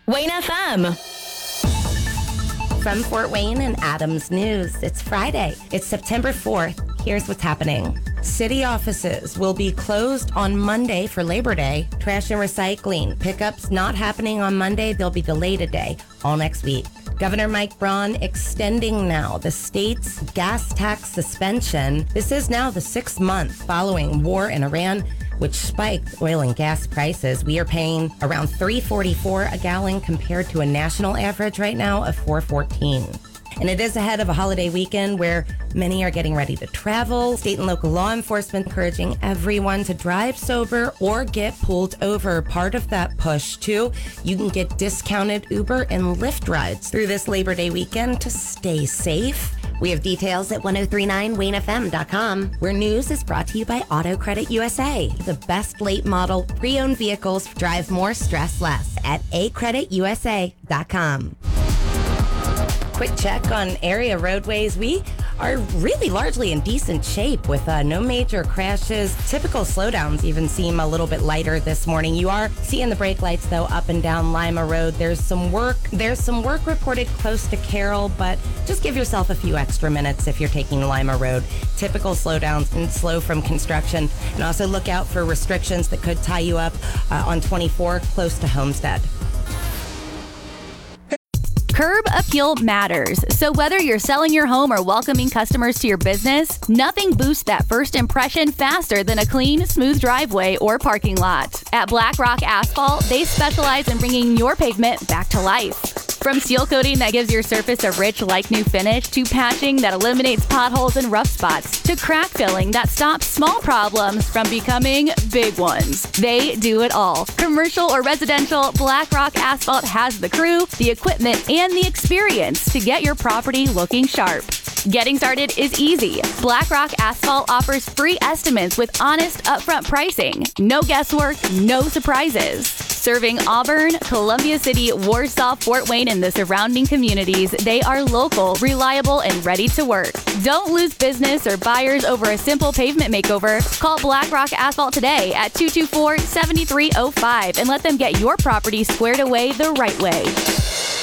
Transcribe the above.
Wayne FM. From Fort Wayne and Adams News, it's Friday. It's September 4th. Here's what's happening. City offices will be closed on Monday for Labor Day. Trash and recycling pickups not happening on Monday. They'll be delayed a day, all next week. Governor Mike Braun extending now the state's gas tax suspension. This is now the 6th month following war in Iran, which spiked oil and gas prices. We are paying around $3.44 a gallon compared to a national average right now of $4.14. And it is ahead of a holiday weekend where many are getting ready to travel. State and local law enforcement encouraging everyone to drive sober or get pulled over. Part of that push, too, you can get discounted Uber and Lyft rides through this Labor Day weekend to stay safe. We have details at 1039waynefm.com, where news is brought to you by Auto Credit USA. The best late model pre-owned vehicles drive more, stress less at acreditusa.com. Quick check on area roadways. We are really largely in decent shape with no major crashes. Typical slowdowns even seem a little bit lighter this morning. You are seeing the brake lights, though, up and down Lima Road. There's some work reported close to Carroll, but just give yourself a few extra minutes if you're taking Lima Road. Typical slowdowns and slow from construction. And also look out for restrictions that could tie you up on 24 close to Homestead. Curb appeal matters. So whether you're selling your home or welcoming customers to your business, nothing boosts that first impression faster than a clean, smooth driveway or parking lot. At Black Rock Asphalt, they specialize in bringing your pavement back to life. From seal coating that gives your surface a rich, like-new finish, to patching that eliminates potholes and rough spots, to crack filling that stops small problems from becoming big ones. They do it all. Commercial or residential, Black Rock Asphalt has the crew, the equipment, and the experience to get your property looking sharp. Getting started is easy. Black Rock Asphalt offers free estimates with honest, upfront pricing. No guesswork, no surprises. Serving Auburn, Columbia City, Warsaw, Fort Wayne, and the surrounding communities, they are local, reliable, and ready to work. Don't lose business or buyers over a simple pavement makeover. Call Black Rock Asphalt today at 224-7305 and let them get your property squared away the right way.